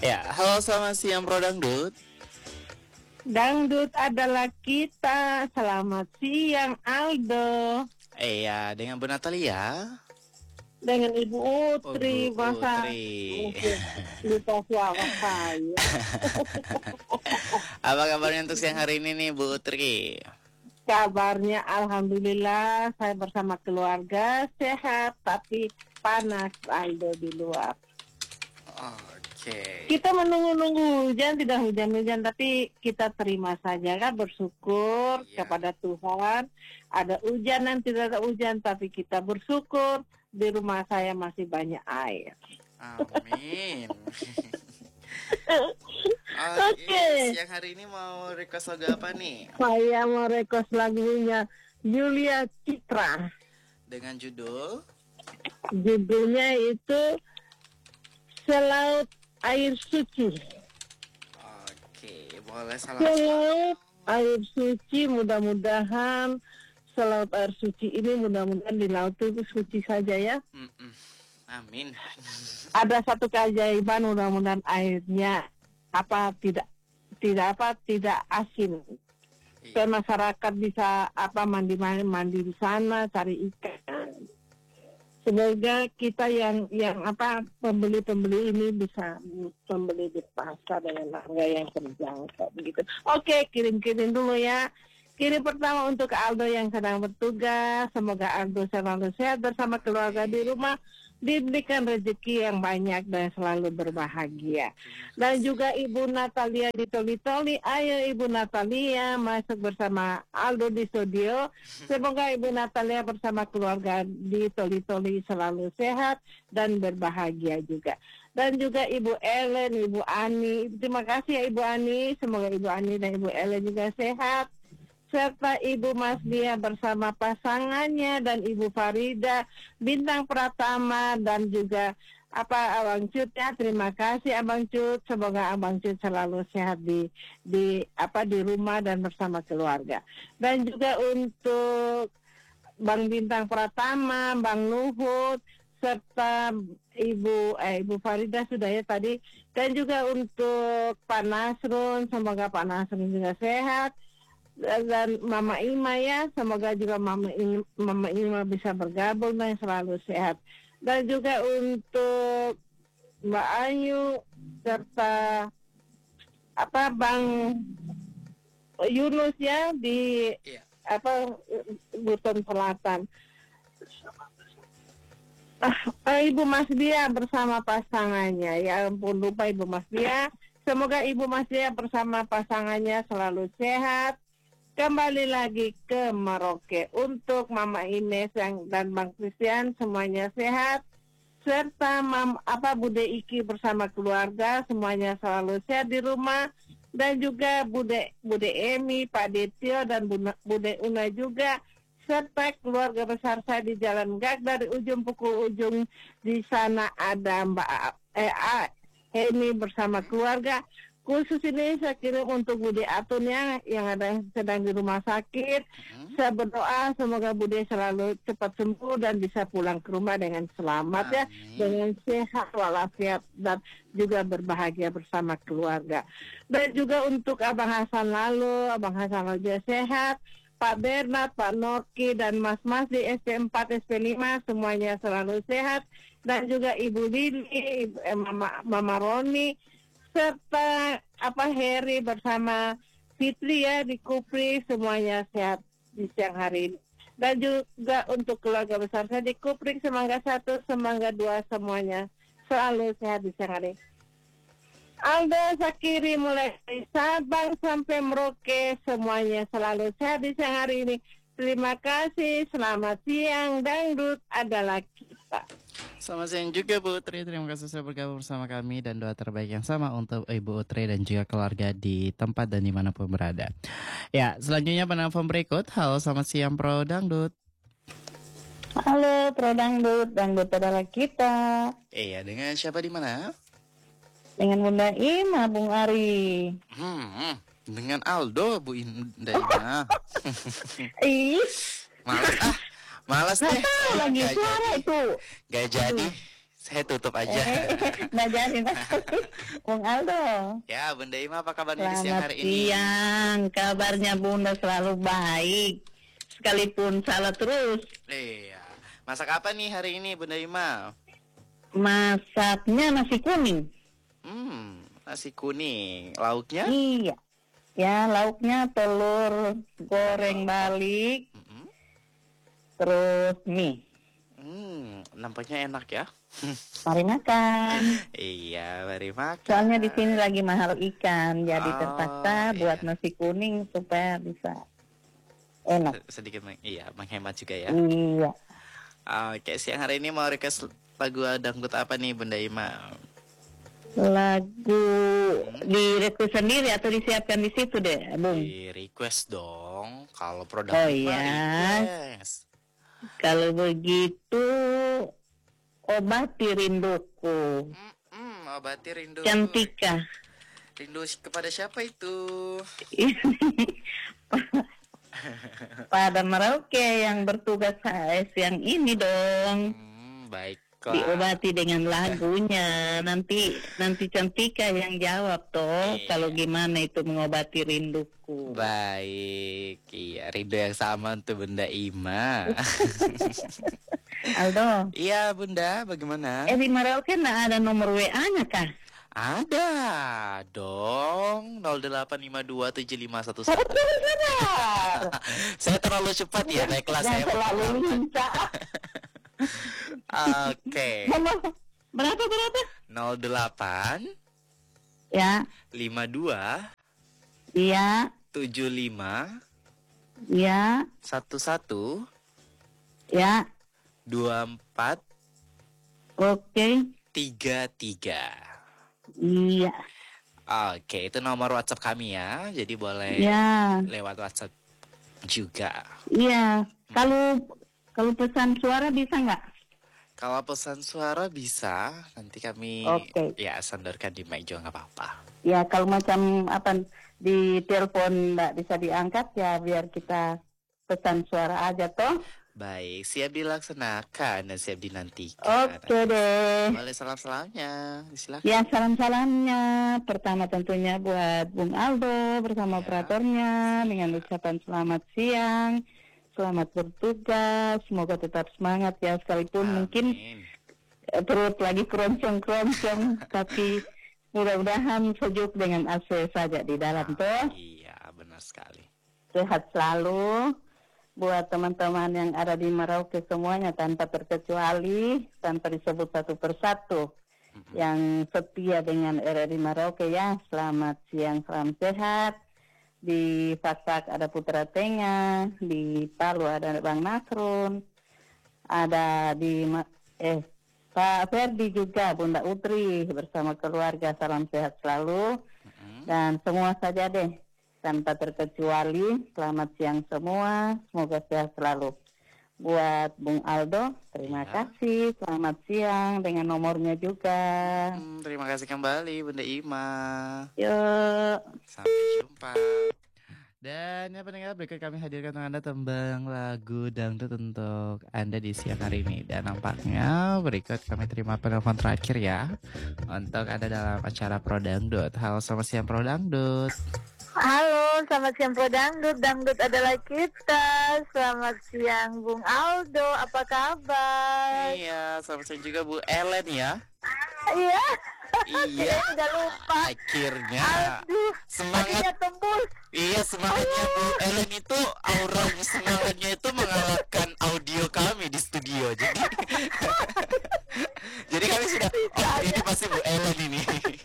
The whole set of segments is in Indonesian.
Ya, halo selamat siang Bro Dangdut. Dangdut adalah kita. Selamat siang Aldo. Iya, dengan Bu Natalia. Dengan Ibu Oh, Utri. Bu Masa Utri. mungkin lupa suara saya. Apa kabarnya untuk siang hari ini nih Bu Utri? Kabarnya Alhamdulillah saya bersama keluarga sehat. Tapi panas Aldo di luar. Oke. Kita menunggu-nunggu hujan, tidak hujan-hujan, tapi kita terima saja kan, bersyukur kepada Tuhan. Ada hujan dan tidak ada hujan, tapi kita bersyukur di rumah saya masih banyak air. Amin. Oke. Siang hari ini mau request lagu apa nih? Saya mau request lagunya Yulia Citra. Dengan judul? Judulnya itu Selaut Air Suci. Oke, boleh salam. Selaut air suci, mudah-mudahan selaut air suci ini mudah-mudahan di laut itu suci saja ya. Amin. Ada satu keajaiban, mudah-mudahan airnya tidak asin. Supaya masyarakat bisa mandi di sana, cari ikan. Semoga kita yang pembeli-pembeli ini bisa membeli di pasar dengan harga yang terjangkau begitu. Oke, kirim-kirim dulu ya. Kirim pertama untuk Aldo yang sedang bertugas. Semoga Aldo selalu sehat bersama keluarga di rumah, diberikan rezeki yang banyak dan selalu berbahagia. Dan juga Ibu Natalia di Toli-Toli. Ayo Ibu Natalia masuk bersama Aldo di studio. Semoga Ibu Natalia bersama keluarga di Toli-Toli selalu sehat dan berbahagia juga. Dan juga Ibu Ellen, Ibu Ani. Terima kasih ya Ibu Ani. Semoga Ibu Ani dan Ibu Ellen juga sehat. Serta Ibu Mas Dia bersama pasangannya dan Ibu Farida, Bintang Pratama, dan juga Abang Cut ya. Terima kasih Abang Cut. Semoga Abang Cut selalu sehat di rumah dan bersama keluarga. Dan juga untuk Bang Bintang Pratama, Bang Luhut, serta Ibu Farida sudah ya tadi. Dan juga untuk Pak Nasrun, semoga Pak Nasrun juga sehat. Dan Mama Ima ya, semoga juga Mama Ima bisa bergabung dan selalu sehat. Dan juga untuk Mbak Ayu serta Bang Yunus ya di Buton Selatan. Ibu Mas Dia bersama pasangannya, ya ampun lupa Ibu Mas Dia. Semoga Ibu Mas Dia bersama pasangannya selalu sehat. Kembali lagi ke Merauke untuk Mama Ines dan Bang Christian semuanya sehat, serta Bude Iki bersama keluarga semuanya selalu sehat di rumah, dan juga Bude Emi, Pak Detio dan Bude Una juga, serta keluarga besar saya di Jalan Gag dari ujung pukul ujung. Di sana ada Mbak Emi bersama keluarga. Khusus ini saya kirim untuk Bude Atun yang sedang di rumah sakit. Saya berdoa semoga Bude selalu cepat sembuh dan bisa pulang ke rumah dengan selamat. Amin. Ya, dengan sehat walafiat dan juga berbahagia bersama keluarga. Dan juga untuk Abang Hasan Lalu juga sehat. Pak Bernard, Pak Norki, dan Mas di SP4, SP5 semuanya selalu sehat. Dan juga Ibu Lili, Mama Roni, serta Heri bersama Fitri ya di Kupri semuanya sehat di siang hari ini. Dan juga untuk keluarga besar saya di Kupri, Semangga 1, Semangga 2 semuanya selalu sehat di siang hari ini. Aldo Sakiri mulai dari Sabang sampai Merauke semuanya selalu sehat di siang hari ini. Terima kasih, selamat siang. Dangdut adalah kita. Selamat siang juga Bu Utri, terima kasih sudah bergabung bersama kami dan doa terbaik yang sama untuk Ibu Utri dan juga keluarga di tempat dan dimanapun berada. Ya, selanjutnya penelpon berikut. Halo, selamat siang Pro Dangdut. Halo Pro Dangdut, Dangdut adalah kita. Iya, dengan siapa di mana? Dengan Bunda Ima, Bung Ari. Dengan Aldo, Bu Indah Ima. Ih, Malas deh. lagi suara itu. Gak jadi. Saya tutup aja. Nggak jadi. Bung Aldo. Ya, Bunda Ima apa kabarnya di siang Selamat hari ini? siang. Kabarnya Bunda selalu baik. Sekalipun salah terus. Iya. Masak apa nih hari ini Bunda Ima? Masaknya nasi kuning. Nasi kuning. Lauknya? Iya. Ya, lauknya telur goreng balik. Terus mie. Nampaknya enak ya. Mari makan. Iya, mari makan. Soalnya di sini lagi mahal ikan, jadi terpaksa iya. buat nasi kuning supaya bisa enak. Sedikit menghemat juga ya. Iya. Oke, siang hari ini mau request lagu dangdut apa nih Bunda Ima? Lagu di request sendiri atau disiapkan di situ deh, Bung? Di request dong. Kalau produk Oh Ima iya. request. Kalau begitu obati rinduku. Obati rindu. Cantika. Rindu kepada siapa itu? Pada Merauke yang bertugas siang ini dong. Baiklah. Diobati dengan lagunya. Nanti Cantika yang jawab toh. Iya. Kalau gimana itu mengobati rinduku. Baik. Iya, rindu yang sama untuk Bunda Ima. Aldo. Iya, Bunda, bagaimana? Di Merauke nggak ada nomor WA-nya kah? Ada dong. 08527511. Saya terlalu cepat ya, baiklah saya. Selalu lincah. Oke. Berapa? 08 Ya. 52 Iya. 75 Iya. 11 Ya. 24 Oke. 33. Iya. Oke, itu nomor WhatsApp kami ya. Jadi boleh Ya. lewat WhatsApp juga. Iya. Kalau pesan suara bisa nggak? Kalau pesan suara bisa, nanti kami ya sandorkan di mic juga nggak apa-apa. Ya kalau macam apa di telepon nggak bisa diangkat ya biar kita pesan suara aja toh. Baik, siap dilaksanakan dan siap dinantikan. Oke deh. Boleh salam-salamnya, silakan. Ya salam-salamnya. Pertama tentunya buat Bung Aldo bersama operatornya dengan ucapan selamat siang. Selamat bertugas, semoga tetap semangat ya sekalipun mungkin perut lagi keroncong-keroncong, tapi mudah-mudahan sejuk dengan AC saja di dalam toh. Iya, benar sekali. Sehat selalu buat teman-teman yang ada di Merauke semuanya tanpa terkecuali, tanpa disebut satu persatu. Yang setia dengan RRI Merauke ya, selamat siang, salam sehat. Di Fakfak ada Putra Tenga, di Palu ada Bang Nasrun, ada di Pak Ferdi juga, Bunda Utri bersama keluarga, salam sehat selalu. Dan semua saja deh, tanpa terkecuali, selamat siang semua, semoga sehat selalu. Buat Bung Aldo, terima kasih, selamat siang dengan nomornya juga. Terima kasih kembali Bunda Ima. Yuk. Sampai jumpa. Dan ya pendengar, berikut kami hadirkan untuk Anda tembang lagu dangdut untuk Anda di siang hari ini. Dan nampaknya berikut kami terima penelpon terakhir ya untuk Anda dalam acara Pro Dangdut. Halo, selamat siang Pro Dangdut. Halo, selamat siang Pro Dangdut. Dangdut adalah kita. Selamat siang Bung Aldo, apa kabar? Iya, selamat siang juga Bu Ellen ya. Iya. Iya. Udah lupa. Akhirnya. Aduh, semangat tembus. Iya, semangatnya Bu Ellen itu, aura semangatnya itu mengalahkan audio kami di studio. Jadi kami sudah, ini pasti Bu Ellen ini.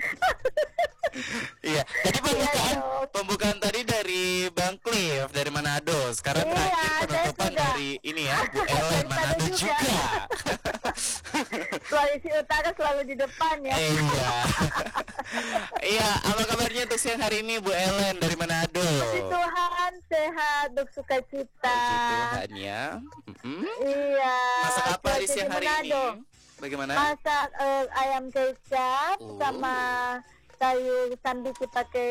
Iya, jadi pembukaan tadi dari Bang Cliff dari Manado. Sekarang terakhir penutupan dari ini ya, Bu Ellen Manado juga. Sulawesi Utara selalu di depan ya. Iya. Iya, apa kabarnya untuk siang hari ini Bu Ellen dari Manado? Puji Tuhan, sehat, bersukacita. Puji Tuhan ya. Iya. Masak apa di siang hari ini? Bagaimana? Masak ayam kecap sama sayur sambiki pakai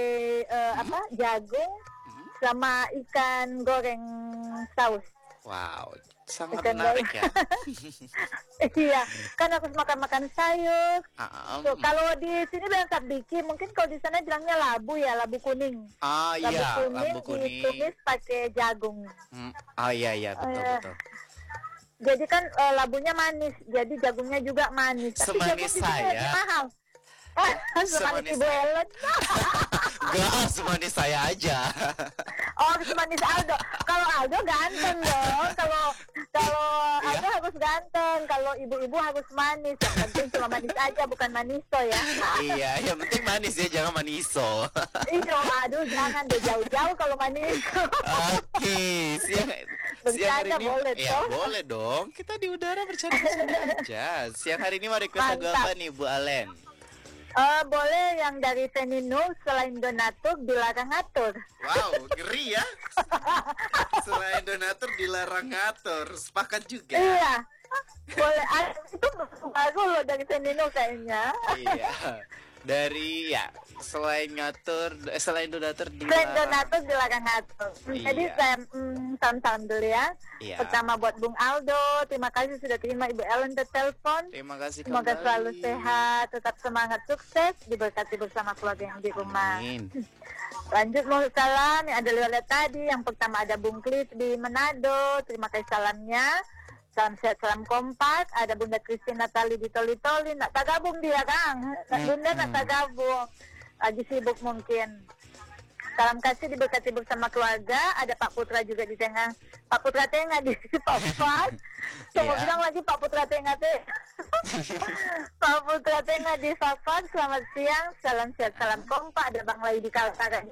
jagung sama ikan goreng saus. Wow, Sangat Ikan menarik ya. Iya, kan harus makan sayur. Ah, Tuh, kalau di sini bilang sabiki, mungkin kalau di sana bilangnya labu ya, labu kuning. Labu iya, kuning lampu kuning. ditumis pakai jagung. Iya, betul Eh, betul. Jadi kan labunya manis, jadi jagungnya juga manis. Tapi jagung Semanis di sini saya. lebih mahal. Semanis Semanis Ibu Ellen. Enggak, semanis saya aja. Oh, semanis Aldo. Kalau Aldo ganteng dong. Kalau Aldo harus ganteng. Kalau ibu-ibu harus manis. Yang penting cuma manis aja, bukan maniso ya. Iya, yang penting manis ya, jangan maniso. Iya, aduh jangan deh jauh-jauh kalau maniso. Oke, siang hari Bercanda ini boleh ya toh. boleh dong. Kita di udara bercanda aja. Siang hari ini mau request lagu Mantap. apa nih Bu Alen? Boleh yang dari Fenino selain donatur dilarang ngatur. Wow, ngeri ya. Selain donatur dilarang ngatur. Sepakat juga. Iya. Boleh. Itu baru loh dari Fenino kayaknya. Iya. Dari ya selain donatur Selain dilarang. donatur dilarang ngatur. Jadi Iya. saya salam dulu ya. Iya. Pertama buat Bung Aldo, terima kasih sudah terima Ibu Ellen telepon. Terima kasih Semoga kembali. selalu sehat, tetap semangat, sukses, diberkati bersama keluarga yang di rumah. Amin. Lanjut mau salam yang ada lewat tadi. Yang pertama ada Bung Klis di Manado, terima kasih salamnya. Salam sehat, salam kompak. Ada Bunda Christine Natali di Toli-Toli. Nak tak gabung dia, Kang. Bunda nak tak gabung. Lagi sibuk mungkin. Salam kasih diberkati bersama keluarga. Ada Pak Putra juga di tengah. Pak Putra tengah di Papas. Tunggu Iya. bilang lagi Pak Putra tengah teh. Pak Putra tengah di Papas. Selamat siang. Salam sehat, salam kompak. Ada Bang Lai di Kaltara